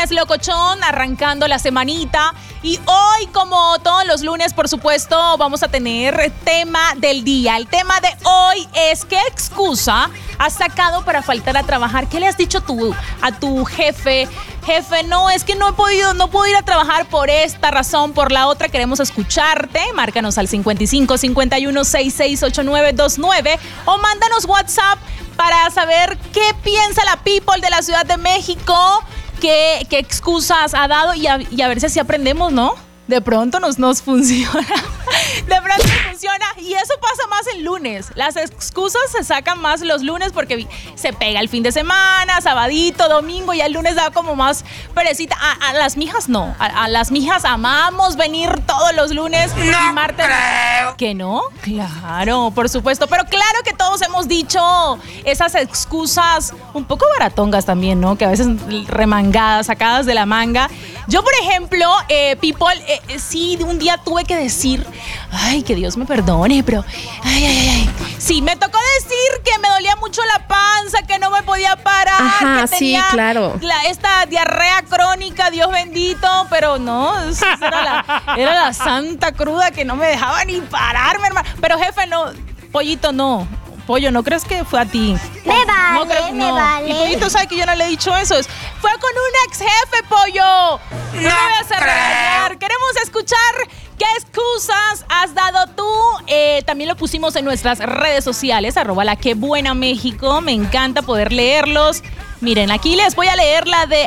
lunes locochón, arrancando la semanita. Y hoy, como todos los lunes, por supuesto, vamos a tener tema del día. El tema de hoy es: ¿qué excusa has sacado para faltar a trabajar? ¿Qué le has dicho tú a tu jefe? Jefe, no, es que no puedo ir a trabajar por esta razón, por la otra. Queremos escucharte. Márcanos al 55 51 66 8929 o mándanos WhatsApp para saber qué piensa la people de la Ciudad de México, qué excusas ha dado y a ver si así aprendemos, ¿no? De pronto nos funciona. De pronto funciona. Y eso pasa más el lunes. Las excusas se sacan más los lunes porque se pega el fin de semana, sabadito, domingo, y el lunes da como más perecita. A las mijas no. A las mijas amamos venir todos los lunes y martes. Creo. ¿Que no? Claro, por supuesto. Pero claro que todos hemos dicho esas excusas un poco baratongas también, ¿no? Que a veces remangadas, sacadas de la manga. Yo, por ejemplo, people, sí, un día tuve que decir, ay, que Dios me perdone, pero, ay. Sí, me tocó decir que me dolía mucho la panza, que no me podía parar. Ajá, que tenía sí, claro. Esta diarrea crónica, Dios bendito, pero no, era la santa cruda que no me dejaba ni pararme, hermano. Pero jefe, no, pollito, no. Pollo, ¿no crees que fue a ti? Me vale, no. me vale. Y Pollito sabe que yo no le he dicho eso. Fue con un ex jefe, Pollo. No me vas a regañar. Queremos escuchar qué excusas has dado tú. También lo pusimos en nuestras redes sociales, @LaQueBuenaMéxico. Me encanta poder leerlos. Miren, aquí les voy a leer la de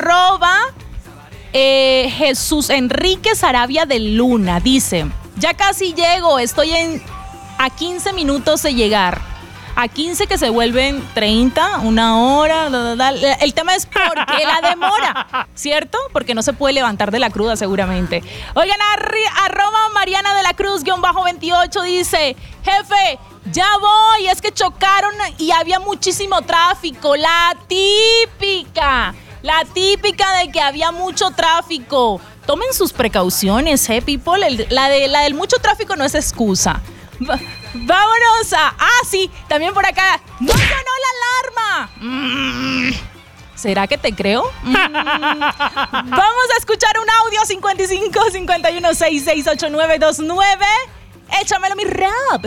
@Jesús Enrique Sarabia de Luna. Dice: ya casi llego, estoy a 15 minutos de llegar. A 15 que se vuelven 30, una hora. El tema es por qué la demora, ¿cierto? Porque no se puede levantar de la cruda seguramente. Oigan, @Mariana de la Cruz _28 dice: jefe, ya voy, es que chocaron y había muchísimo tráfico. La típica de que había mucho tráfico. Tomen sus precauciones, people. La del mucho tráfico no es excusa. Vámonos sí, también por acá. ¡No sonó la alarma! ¿Será que te creo? Vamos a escuchar un audio. 55 51 66 8929. Échamelo, mi rap.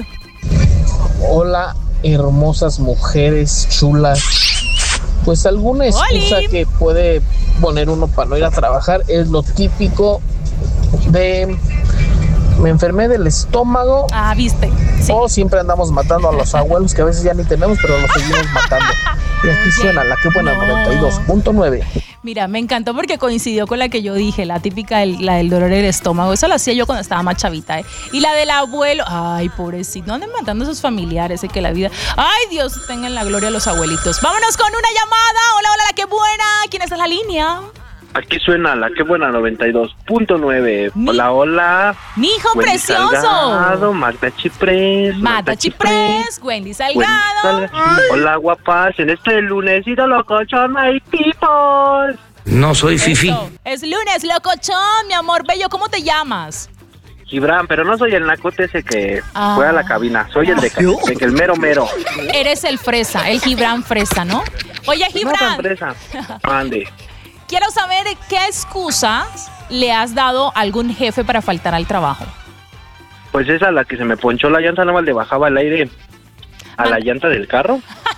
Hola, hermosas mujeres chulas. Pues alguna excusa que puede poner uno para no ir a trabajar es lo típico de: me enfermé del estómago. ¿Viste? Sí. O siempre andamos matando a los abuelos, que a veces ya ni tenemos, pero los seguimos matando. Y aquí suena la que buena 92.9. Mira, me encantó porque coincidió con la que yo dije, la típica, la del dolor del estómago. Eso lo hacía yo cuando estaba más chavita, ¿eh? Y la del abuelo, ay, pobrecito, no anden matando a sus familiares, que la vida. Ay, Dios tenga en la gloria a los abuelitos. Vámonos con una llamada. Hola, la que buena. ¿Quién está en la línea? Aquí suena la que buena 92.9. Hola. Mi hijo Wendy precioso. Salgado, Magda Chiprés, Wendy Salgado. Hola, guapas. En este lunes, locochón, my people. No soy fifí. Es lunes, locochón, mi amor bello. ¿Cómo te llamas? Gibran, pero no soy el nacote ese que fue a la cabina. Soy el de el mero. Eres el fresa, el Gibran fresa, ¿no? Oye, Gibran. No tan fresa. Ande. Quiero saber qué excusas le has dado a algún jefe para faltar al trabajo. Pues esa, la que se me ponchó la llanta, nada más le bajaba el aire a la llanta del carro.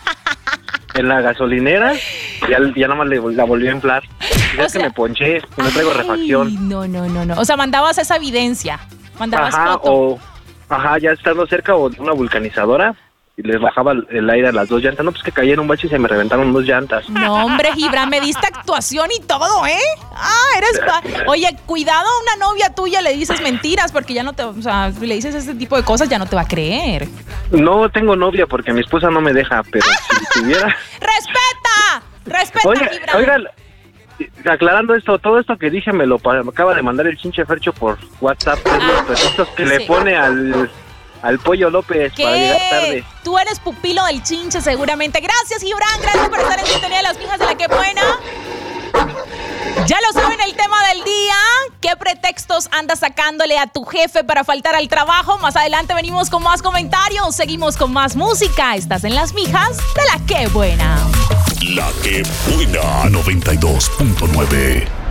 En la gasolinera, ya nada más la volvió a inflar. Ya que me ponché, no traigo refacción. No. O sea, mandabas esa evidencia. Mandabas foto. Ya estando cerca o de una vulcanizadora. Y les bajaba el aire a las dos llantas. No, pues que caí en un bache y se me reventaron dos llantas. No, hombre, Gibran, me diste actuación y todo, ¿eh? Oye, cuidado, a una novia tuya le dices mentiras porque ya no te... O sea, le dices ese tipo de cosas, ya no te va a creer. No tengo novia porque mi esposa no me deja, pero si tuviera... ¡Respeta, Gibran! Oigan, aclarando esto, todo esto que dije me acaba de mandar el Chinche Fercho por WhatsApp. Los pretextos que le pone al Pollo López para llegar tarde. Tú eres pupilo del Chinche seguramente. Gracias, Gibran, gracias por estar en sintonía de las mijas de la que buena. Ya lo saben, el tema del día. ¿Qué pretextos andas sacándole a tu jefe para faltar al trabajo? Más adelante venimos con más comentarios. Seguimos con más música. Estás en las mijas de la que buena. La que buena 92.9.